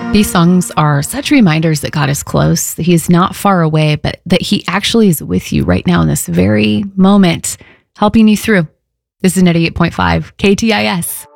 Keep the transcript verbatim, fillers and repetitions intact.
These songs are such reminders that God is close, that He is not far away, but that He actually is with you right now in this very moment, helping you through. This is ninety-eight point five K T I S.